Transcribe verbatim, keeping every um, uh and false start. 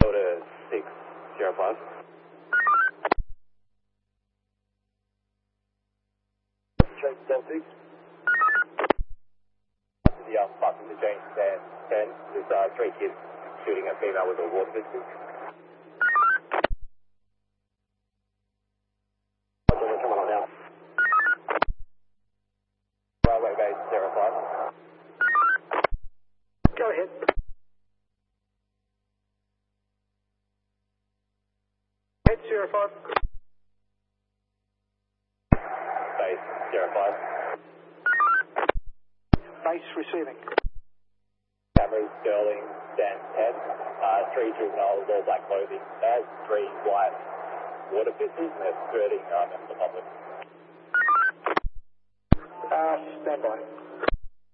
Delta six zero five. Delta six. The um, passenger James Stand ten. There's uh, three kids shooting a female with a water pistol. Come on now. Railway base zero five. Go ahead. Head zero five. Base zero five. Base receiving. Cameras, Sterling, stand ten. Uh, three juveniles, all black clothing. There's three white water pistols, and they're skirting um, the public. Uh, stand by.